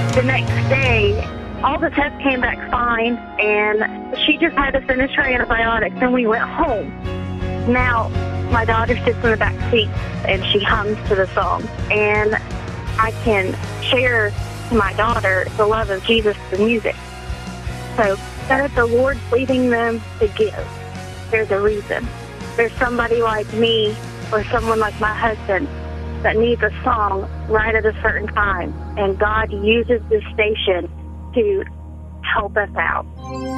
The next day, all the tests came back fine, and she just had to finish her antibiotics, and we went home. Now, my daughter sits in the back seat, and she hums to the song, and I can share to my daughter the love of Jesus through music. So, that the Lord's leading them to give, there's a reason. There's somebody like me or someone like my husband that needs a song right at a certain time, and God uses this station to help us out.